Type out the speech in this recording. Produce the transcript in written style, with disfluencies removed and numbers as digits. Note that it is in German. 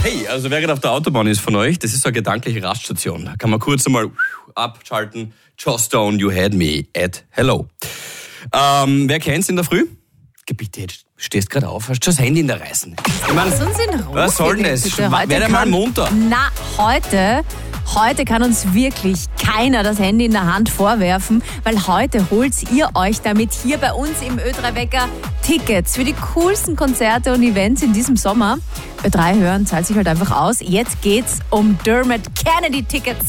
Hey, also wer gerade auf der Autobahn ist von euch, das ist so eine gedankliche Raststation. Da kann man kurz einmal abschalten. Joss Stone, you had me at hello. Wer kennt's in der Früh? Bitte, jetzt stehst gerade auf, hast schon das Handy in der Reißen. Ich meine, was soll denn das? Werde mal munter. Na, heute kann uns wirklich keiner das Handy in der Hand vorwerfen, weil heute holt ihr euch damit hier bei uns im Ö3 Wecker Tickets für die coolsten Konzerte und Events in diesem Sommer. Bei 3 hören zahlt sich halt einfach aus. Jetzt geht's um Dermot Kennedy Tickets.